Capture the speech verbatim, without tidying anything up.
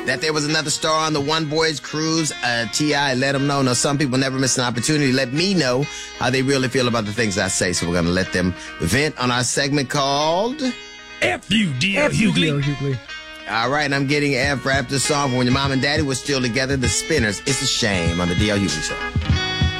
that there was another star on the One Boys cruise. Uh, T I let them know. Now, some people never miss an opportunity to let me know how they really feel about the things I say. So we're going to let them vent on our segment called F U D L Hughley. All right, and I'm getting F for after the song from when your mom and daddy were still together, the Spinners. It's a shame on the D L Hughley Show.